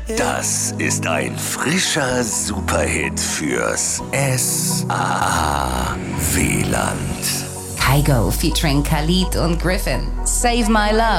Das ist ein frischer Superhit fürs SAA-WLAND. Kygo featuring Khalid und Griffin. Save My Love.